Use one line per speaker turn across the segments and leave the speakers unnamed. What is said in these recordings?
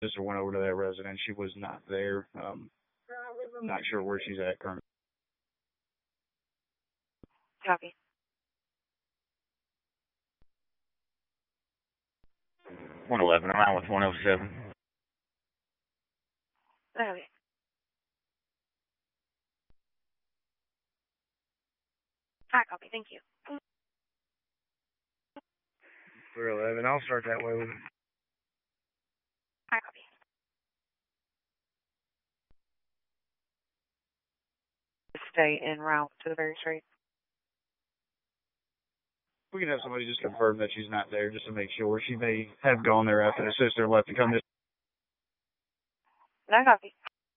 sister went over to that residence. She was not there. Not sure where she's at currently.
Copy.
111, around with 107.
Okay. Hi, copy. Thank you.
311, I'll start that way with it.
Hi, copy. Stay en route to the very street.
We can have somebody just confirm that she's not there just to make sure. She may have gone there after the sister left to come this.
No, copy.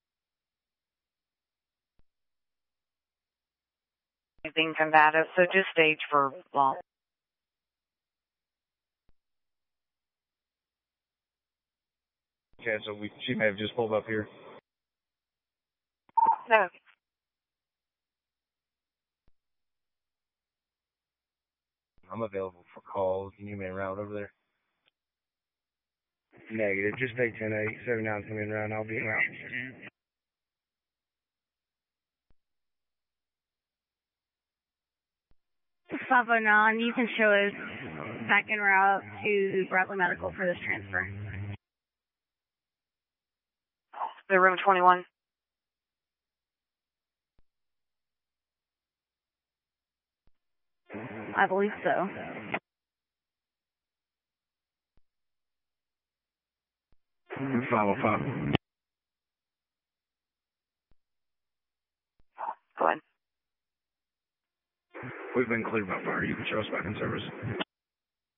Being combative, so just stage for long.
Okay, so she may have just pulled up here.
No.
I'm available for calls. You need me around over there? Negative. Just take 10-8. 79's coming around. I'll be around.
509, you can show us back en route to Bradley Medical for this transfer.
The room 21.
I believe so.
Mm-hmm. 505.
Go ahead.
We've been cleared by fire. You can show us back in service.